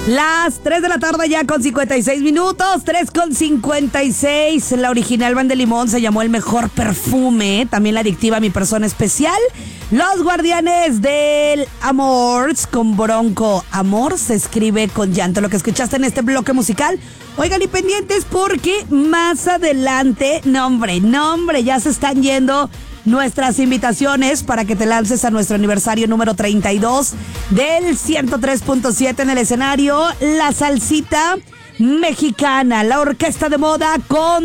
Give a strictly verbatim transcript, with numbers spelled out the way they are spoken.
Las tres de la tarde ya con cincuenta y seis minutos, tres con cincuenta y seis. La original Van de Limón se llamó El Mejor Perfume. También la adictiva Mi Persona Especial. Los Guardianes del Amor con Bronco. Amor se escribe con llanto. Lo que escuchaste en este bloque musical. Oigan, y pendientes porque más adelante, no hombre, no hombre, ya se están yendo nuestras invitaciones para que te lances a nuestro aniversario número treinta y dos del ciento tres punto siete en el escenario La Salsita Mexicana, la orquesta de moda con